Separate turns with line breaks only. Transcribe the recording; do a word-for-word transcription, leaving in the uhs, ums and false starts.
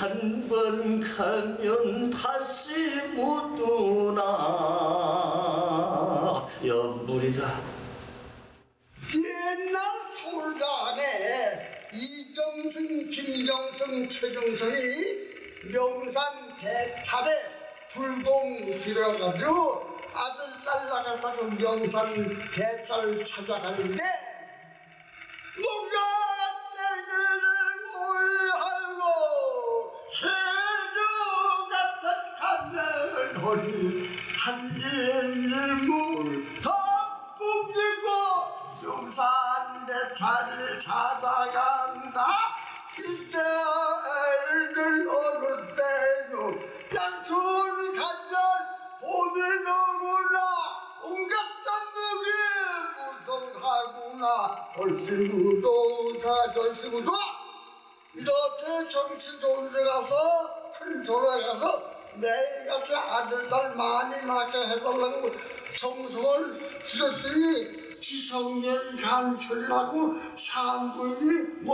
한 번 가면 다시 못 오나. 연불이다.
옛날 서울간에 이정승, 김정승, 최정성이 명산 대찰에 불공 들여가지고 아들 딸 나갔다가 명산 대찰을 찾아가는데 뭔가 떼기를 올하고 세조 같은 간장을 허리 한일일물 덮음지고 용산 대찰을 찾아간다. 이때 애들 어느 때고 양촌 간절 봄이 너무나 온갖 짬뽕이 무성하구나. 얼씨구도 다 절씨구도 이렇게 정치 좋은 데 가서 큰 조에 가서 매일같이 아들들 많이 낳게 해달라고 정성을 들었더니 지성년 간철이라고 산부인이